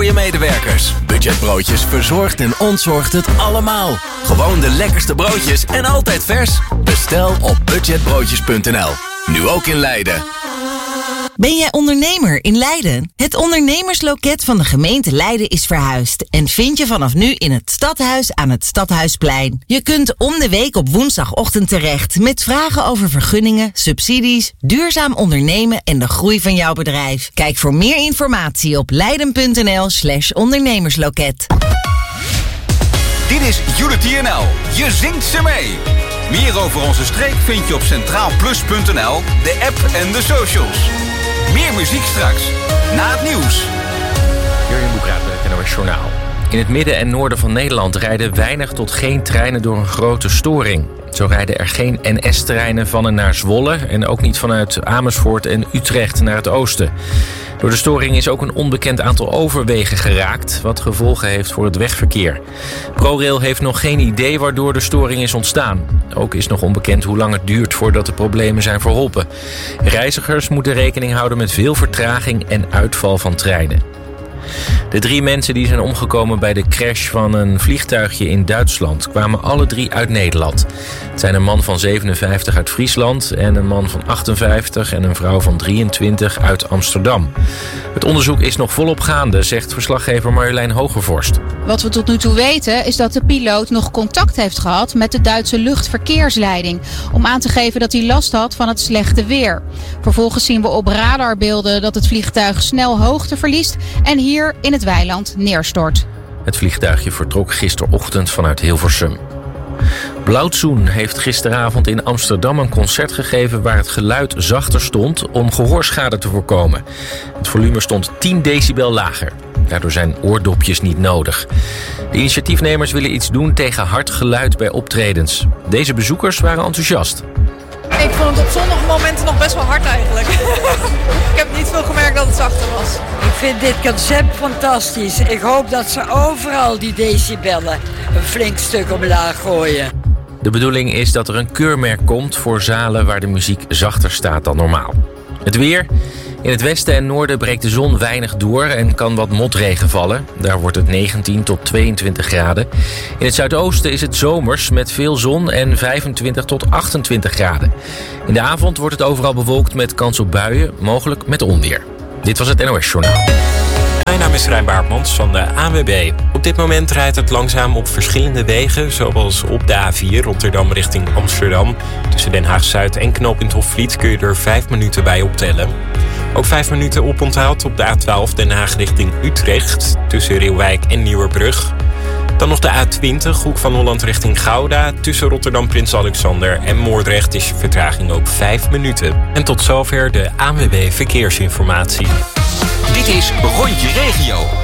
voor je medewerkers. Budgetbroodjes verzorgt en ontzorgt het allemaal. Gewoon de lekkerste broodjes en altijd vers. Bestel op budgetbroodjes.nl. Nu ook in Leiden. Ben jij ondernemer in Leiden? Het ondernemersloket van de gemeente Leiden is verhuisd en vind je vanaf nu in het Stadhuis aan het Stadhuisplein. Je kunt om de week op woensdagochtend terecht met vragen over vergunningen, subsidies, duurzaam ondernemen en de groei van jouw bedrijf. Kijk voor meer informatie op leiden.nl/ondernemersloket. Dit is Unity NL. Je zingt ze mee. Meer over onze streek vind je op centraalplus.nl, de app en de socials. Meer muziek straks, na het nieuws. Jurjen Boekraat met het NOS Journaal. In het midden en noorden van Nederland rijden weinig tot geen treinen door een grote storing. Zo rijden er geen NS-treinen van en naar Zwolle en ook niet vanuit Amersfoort en Utrecht naar het oosten. Door de storing is ook een onbekend aantal overwegen geraakt, wat gevolgen heeft voor het wegverkeer. ProRail heeft nog geen idee waardoor de storing is ontstaan. Ook is nog onbekend hoe lang het duurt voordat de problemen zijn verholpen. Reizigers moeten rekening houden met veel vertraging en uitval van treinen. De 3 mensen die zijn omgekomen bij de crash van een vliegtuigje in Duitsland kwamen alle 3 uit Nederland. Het zijn een man van 57 uit Friesland en een man van 58 en een vrouw van 23 uit Amsterdam. Het onderzoek is nog volop gaande, zegt verslaggever Marjolein Hogevorst. Wat we tot nu toe weten is dat de piloot nog contact heeft gehad met de Duitse luchtverkeersleiding om aan te geven dat hij last had van het slechte weer. Vervolgens zien we op radarbeelden dat het vliegtuig snel hoogte verliest en hier in het weiland neerstort. Het vliegtuigje vertrok gisterochtend vanuit Hilversum. Blauwtsoen heeft gisteravond in Amsterdam een concert gegeven waar het geluid zachter stond om gehoorschade te voorkomen. Het volume stond 10 decibel lager. Daardoor zijn oordopjes niet nodig. De initiatiefnemers willen iets doen tegen hard geluid bij optredens. Deze bezoekers waren enthousiast. Ik vond het op sommige momenten nog best wel hard eigenlijk. Ik heb niet veel gemerkt dat het zachter was. Ik vind dit concept fantastisch. Ik hoop dat ze overal die decibellen een flink stuk omlaag gooien. De bedoeling is dat er een keurmerk komt voor zalen waar de muziek zachter staat dan normaal. Het weer. In het westen en noorden breekt de zon weinig door en kan wat motregen vallen. Daar wordt het 19 tot 22 graden. In het zuidoosten is het zomers met veel zon en 25 tot 28 graden. In de avond wordt het overal bewolkt met kans op buien, mogelijk met onweer. Dit was het NOS Journaal. Mijn naam is Rijn Baartmans van de ANWB. Op dit moment rijdt het langzaam op verschillende wegen, zoals op de A4 Rotterdam richting Amsterdam. Tussen Den Haag-Zuid en knooppunt Hofvliet kun je er 5 minuten bij optellen. Ook 5 minuten oponthoud op de A12 Den Haag richting Utrecht, tussen Reeuwijk en Nieuwerbrug. Dan nog de A20, Hoek van Holland richting Gouda. Tussen Rotterdam Prins Alexander en Moordrecht is je vertraging ook 5 minuten. En tot zover de ANWB Verkeersinformatie. Dit is Rondje Regio.